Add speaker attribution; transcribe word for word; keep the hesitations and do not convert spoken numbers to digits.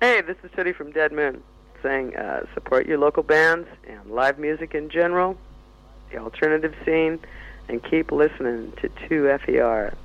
Speaker 1: Hey, this is Tootie from Dead Moon saying uh, support your local bands and live music in general, the alternative scene, and keep listening to two F E R.